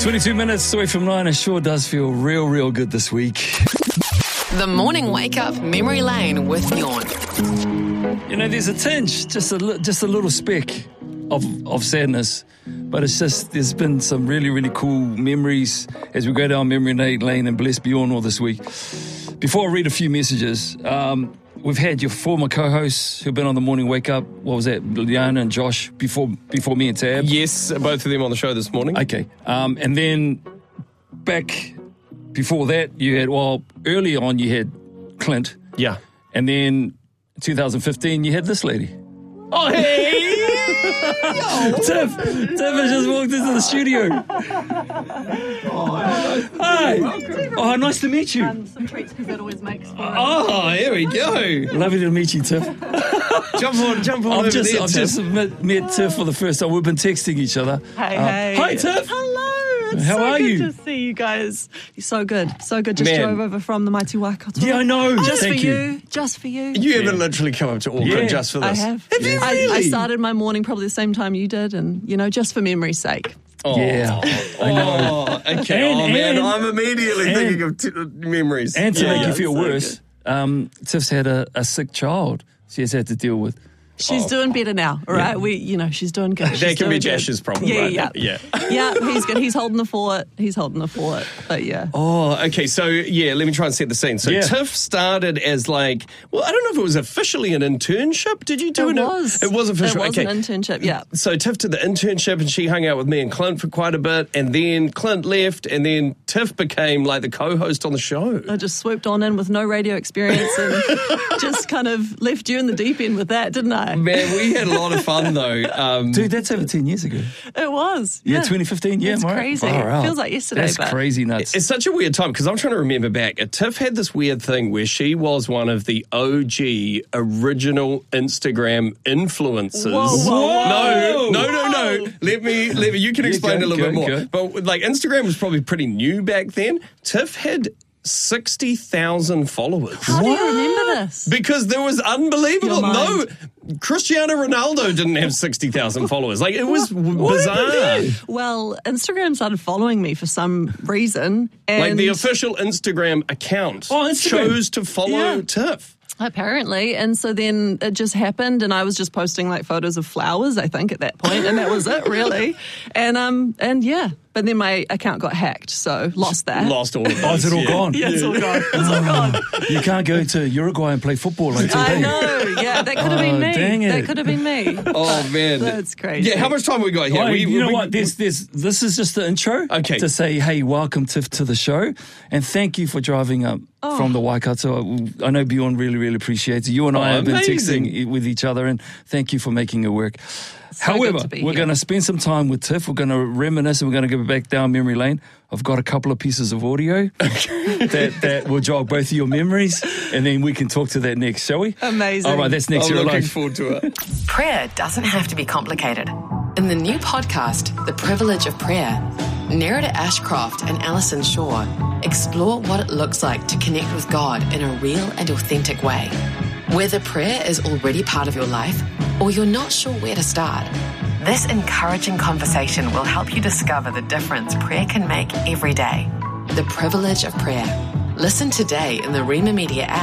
22 minutes away from 9. It sure does feel real good this week. The Morning Wake Up Memory Lane with Bjorn. You know, there's a tinge, just a little speck of sadness. But it's just, there's been some really cool memories as we go down memory lane and bless Bjorn all this week. Before I read a few messages, we've had your former co-hosts who've been on the Morning Wake Up. What was that? Liana and Josh before me and Tab. Yes, both of them on the show this morning. Okay. And then back before that, you had, early on you had Clint. Yeah. And then 2015, you had this lady. Oh, hey! Tiff has just walked into the studio. Hi. Oh, nice to meet you. Some treats because that always makes fun. Oh, here we go. Lovely to meet you, Tiff. Jump on. I've just met Tiff for the first time. We've been texting each other. Hey. Hi, Tiff. Hello. It's How so are good you? to see you guys. You're so good. So good. Just Man. drove over from the mighty Waikato. Yeah, I know. Just Thank for you. you. Just for you. You haven't literally come up to Auckland Yeah. just for I this. have. Have you really? I started my morning probably the same time you did, and just for memory's sake. Oh. Yeah, I know. Oh, okay. And- I'm immediately thinking of memories. And to make you feel so worse, Tiff's had a sick child she has had to deal with. She's doing better now, all right? She's doing good. That She's can be doing good. Josh's problem, Yeah, right? yeah. Yeah. Yeah, he's good. He's holding the fort. But yeah. Oh, okay. So, let me try and set the scene. So, Yeah. Tiff started as I don't know if it was officially an internship. Did you do It was. It was official. It was okay. an internship, yeah. So, Tiff did the internship and she hung out with me and Clint for quite a bit. And then Clint left and then Tiff became like the co-host on the show. I just swooped on in with no radio experience and just kind of left you in the deep end with that, didn't I? Man, we had a lot of fun though. Dude, that's over 10 years ago. It was. Yeah, 2015. Yeah, It's right. crazy. Far out. Feels like yesterday, That's but crazy nuts. It's such a weird time because I'm trying to remember back. Tiff had this weird thing where she was one of the OG original Instagram influencers. Whoa. No. Let me. You can explain go, a little bit more. go. But Instagram was probably pretty new back then. Tiff had 60,000 followers. How do you remember this? Because there was unbelievable. Your mind. No, Cristiano Ronaldo didn't have 60,000 followers. It was bizarre. Well, Instagram started following me for some reason. And The official Instagram account Instagram. chose to follow Yeah. Tiff. apparently. And so then it just happened, and I was just posting photos of flowers, I think, at that point, and that was it, really. And yeah. But then my account got hacked, so lost that. Lost all of Oh, is it all gone? Yeah, it's all gone. It's all gone. You can't go to Uruguay and play football like I today. know. Yeah, that could have been me. dang it. That could have been me. Oh, man. That's crazy. Yeah, how much time have we got here? Oh, you know what? This is just the intro. Okay. To say, hey, welcome to the show, and thank you for driving up from the Waikato. I know Bjorn really appreciates it. You and I have been amazing. texting with each other, and thank you for making it work. So good However, to be we're here. going to spend some time with Tiff. We're going to reminisce, and we're going to go back down memory lane. I've got a couple of pieces of audio that will jog both of your memories, and then we can talk to that next, shall we? Amazing. All right, that's next I'm year looking live. forward to it. Prayer doesn't have to be complicated. In the new podcast, The Privilege of Prayer, Nerida Ashcroft and Alison Shaw explore what it looks like to connect with God in a real and authentic way. Whether prayer is already part of your life or you're not sure where to start, this encouraging conversation will help you discover the difference prayer can make every day. The Privilege of Prayer. Listen today in the Rema Media app